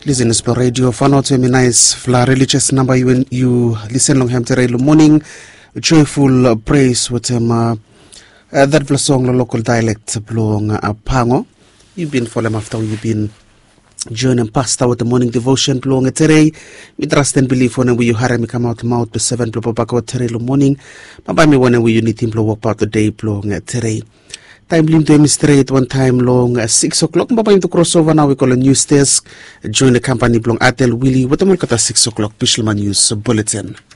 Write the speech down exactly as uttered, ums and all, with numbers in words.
Listen to radio. Fano to me nice. Fla religious number you you listen long ham terelu morning. Joyful praise with him. Uh, that vla song lo local dialect blowing uh, pango. You've been following after you've been joining pastor with the morning devotion blowing today. We trust and believe when we you hurry me come out mouth to seven blow back out terelu morning. Baba me when we you need him blow walk out the day blowing today. Time lim to straight one time long at six o'clock. Baba into crossover now we call a news desk. Join the company blong Atel Willie. What am I got at six o'clock? Pishleman News Bulletin.